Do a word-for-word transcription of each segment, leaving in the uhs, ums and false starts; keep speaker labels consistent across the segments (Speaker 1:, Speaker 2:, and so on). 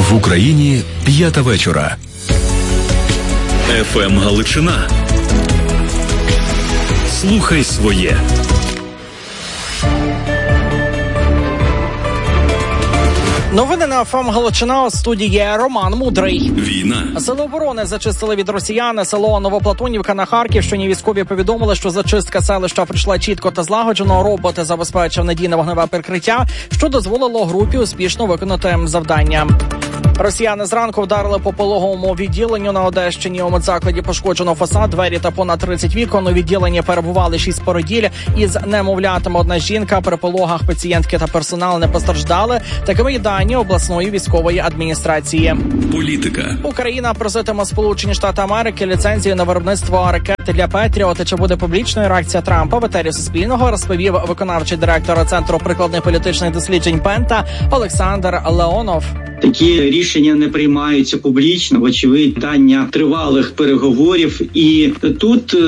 Speaker 1: В Україні п'ята вечора.
Speaker 2: еф ем Галичина. Слухай своє.
Speaker 3: Новини на еф ем Галичина, у студії Роман Мудрий.
Speaker 2: Війна.
Speaker 3: Сили оборони зачистили від росіян село Новоплатонівка на Харківщині. Військові повідомили, що зачистка селища пройшла чітко та злагоджено. Робот забезпечив надійне вогневе прикриття, що дозволило групі успішно виконати завдання. Росіяни зранку вдарили по пологовому відділенню на Одещині. У медзакладі пошкоджено фасад, двері та понад тридцять вікон. У відділенні перебували шість породіль із немовлятами. Одна жінка. При пологах пацієнтки та персонал не постраждали. Такими дані обласної військової адміністрації.
Speaker 2: Політика.
Speaker 3: Україна проситиме Сполучені Штати Америки ліцензію на виробництво ракети для Петріот. Чи буде публічною реакція Трампа? В етері Суспільного розповів виконавчий директор Центру прикладних політичних досліджень Пента Олександр Леонов.
Speaker 4: Такі рішення не приймаються публічно, вочевидь, питання тривалих переговорів. І тут,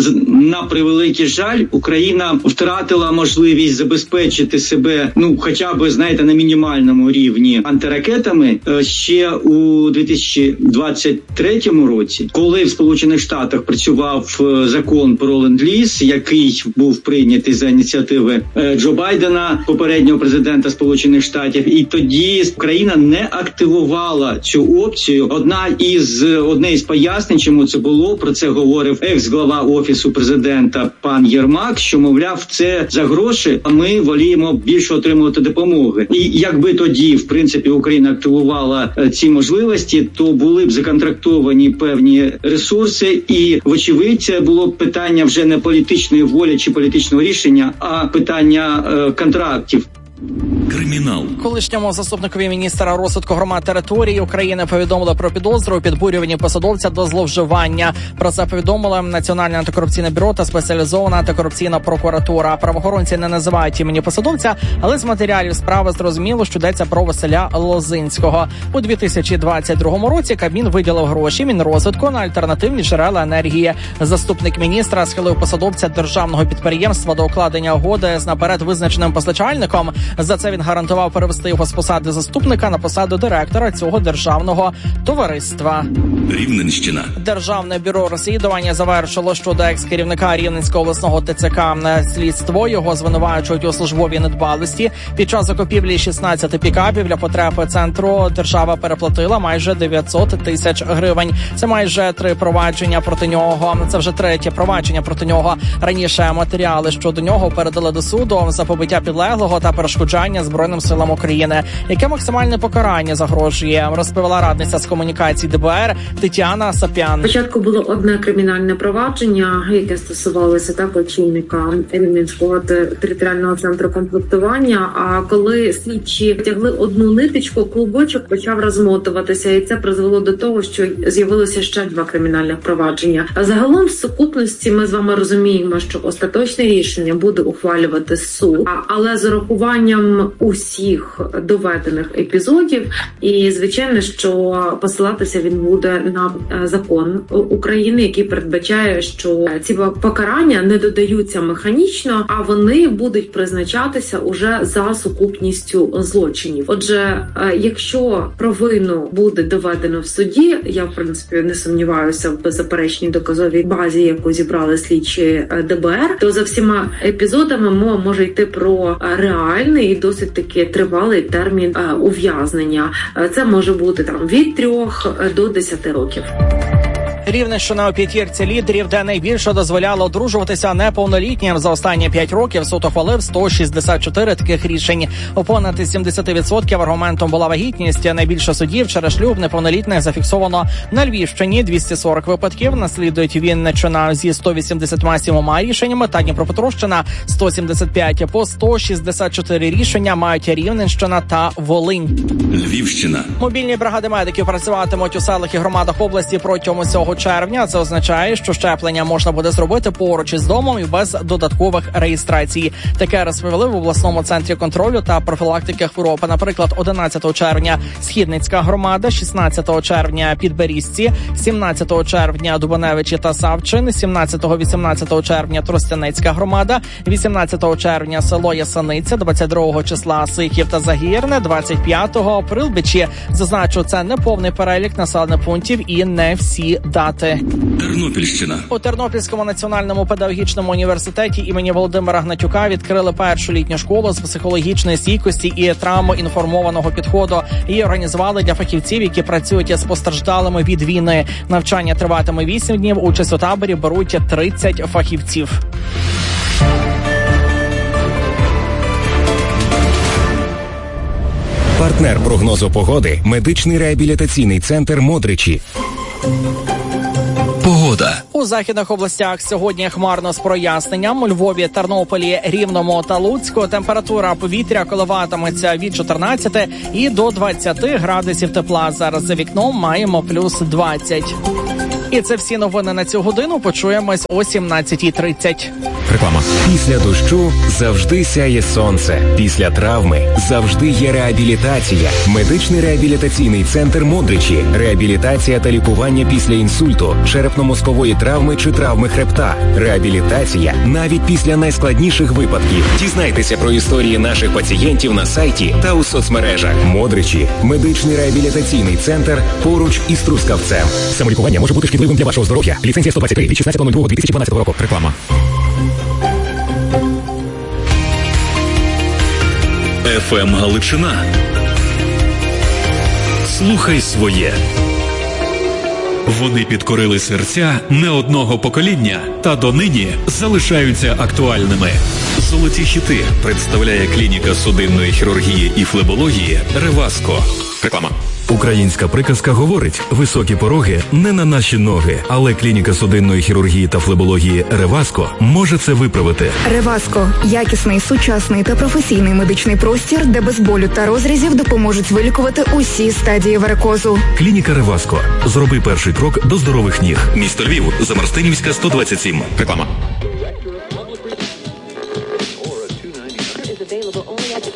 Speaker 4: на превеликий жаль, Україна втратила можливість забезпечити себе, ну, хоча б, знаєте, на мінімальному рівні антиракетами ще у дві тисячі двадцять третьому році, коли в Сполучених Штатах працював закон про ленд-ліз, який був прийнятий за ініціативи Джо Байдена, попереднього президента Сполучених Штатів, і тоді Україна не не активувала цю опцію. Одна із одне із пояснень, чому це було, про це говорив екс-глава Офісу президента пан Єрмак, що, мовляв, це за гроші, а ми воліємо більше отримувати допомоги. І якби тоді, в принципі, Україна активувала ці можливості, то були б законтрактовані певні ресурси, і, вочевидь, це було б питання вже не політичної волі чи політичного рішення, а питання е, контрактів.
Speaker 2: Кримінал.
Speaker 3: Колишньому заступникові міністра розвитку громад території України повідомили про підозру у підбурюванні посадовця до зловживання. Про це повідомили Національне антикорупційне бюро та спеціалізована антикорупційна прокуратура. Правоохоронці не називають імені посадовця, але з матеріалів справи зрозуміло, що йдеться про Василя Лозинського. У дві тисячі двадцять другому році Кабмін виділив гроші Мінрозвитку на альтернативні джерела енергії. Заступник міністра схилив посадовця державного підприємства до укладення угоди з наперед визначеним постачальником. За це він гарантував перевести його з посади заступника на посаду директора цього державного товариства.
Speaker 2: Рівненщина.
Speaker 3: Державне бюро розслідування завершило щодо екс-керівника Рівненського обласного Те Це Ка слідство. Його звинувачують у службовій недбалості. Під час закупівлі шістнадцяти пікапів для потреб центру держава переплатила майже дев'ятсот тисяч гривень. Це майже три провадження проти нього. Це вже третє провадження проти нього. Раніше матеріали щодо нього передали до суду за побиття підлеглого та перешкоджання Збройним силам України. Яке максимальне покарання загрожує, розповіла радниця з комунікацій Де Бе Ер Тетяна Сапян.
Speaker 5: Спочатку було одне кримінальне провадження, яке стосувалося так очільника Рівненського територіального центру комплектування. А коли слідчі тягли одну ниточку, клубочок почав розмотуватися, і це призвело до того, що з'явилося ще два кримінальних провадження. А загалом в сукупності ми з вами розуміємо, що остаточне рішення буде ухвалювати суд, але з урахуванням усіх доведених епізодів, і звичайно, що посилатися він буде на закон України, який передбачає, що ці покарання не додаються механічно, а вони будуть призначатися уже за сукупністю злочинів. Отже, якщо провину буде доведено в суді, я в принципі не сумніваюся в беззаперечній доказовій базі, яку зібрали слідчі Де Бе Ер, то за всіма епізодами мова може йти про реальний і досить таки тривалий термін ув'язнення. Це може бути там від трьох до десяти років.
Speaker 3: Рівненщина у п'ятірці лідерів, де найбільше дозволяло одружуватися неповнолітнім. За останні п'ять років суд ухвалив сто шістдесят чотири таких рішень. У понад сімдесят відсотків аргументом була вагітність. Найбільше судів через шлюб неповнолітних зафіксовано на Львівщині – двісті сорок випадків. Наслідують Вінниччина зі сто вісімдесят сім рішеннями та Дніпропетровщина – сто сімдесят п'ять. По сто шістдесят чотири рішення мають Рівненщина та Волинь.
Speaker 2: Львівщина.
Speaker 3: Мобільні бригади медиків працюватимуть у селах і громадах області протягом усього червня. Це означає, що щеплення можна буде зробити поруч із домом і без додаткових реєстрацій. Таке розповіли в обласному центрі контролю та профілактики хвороб. Наприклад, одинадцятого червня Східницька громада, шістнадцятого червня Підберізці, сімнадцятого червня Дубаневичі та Савчин, сімнадцятого-вісімнадцятого червня Тростянецька громада, вісімнадцятого червня село Ясениця, двадцять другого числа Сихів та Загірне, двадцять п'ятого Прилбичі. Зазначу, це не повний перелік населених пунктів і не всі дати.
Speaker 2: Тернопільщина.
Speaker 3: У Тернопільському національному педагогічному університеті імені Володимира Гнатюка відкрили першу літню школу з психологічної стійкості і травмоінформованого підходу. Її організували для фахівців, які працюють із постраждалими від війни. Навчання триватиме вісім днів. Участь у таборі беруть тридцять фахівців.
Speaker 1: Партнер прогнозу погоди – медичний реабілітаційний центр «Модричі».
Speaker 2: Погода.
Speaker 3: У західних областях сьогодні хмарно з проясненням. У Львові, Тернополі, Рівному та Луцьку температура повітря коливатиметься від чотирнадцяти і до двадцяти градусів тепла. Зараз за вікном маємо плюс двадцять. І це всі новини на цю годину. Почуємось о сімнадцятій тридцять.
Speaker 1: Реклама. Після дощу завжди сяє сонце. Після травми завжди є реабілітація. Медичний реабілітаційний центр «Модричі». Реабілітація та лікування після інсульту, черепно-мозкової травми чи травми хребта. Реабілітація навіть після найскладніших випадків. Дізнайтеся про історії наших пацієнтів на сайті та у соцмережах. «Модричі» – медичний реабілітаційний центр поруч із Трускавцем. Самолікування може бути шкідливим для вашого здоров'я. Ліцензія сто двадцять три від шістнадцятого лютого дві тисячі дванадцятого року. Реклама.
Speaker 2: еф ем Галичина. Слухай своє. Вони підкорили серця не одного покоління та донині залишаються актуальними. Золоті хіти представляє клініка судинної хірургії і флебології «Реваско». Реклама.
Speaker 1: Українська приказка говорить: високі пороги не на наші ноги, але клініка судинної хірургії та флебології «Реваско» може це виправити.
Speaker 6: «Реваско» – якісний, сучасний та професійний медичний простір, де без болю та розрізів допоможуть вилікувати усі стадії варикозу.
Speaker 1: Клініка «Реваско». Зроби перший крок до здорових ніг.
Speaker 2: Місто Львів, Замарстинівська, сто двадцять сім. Реклама.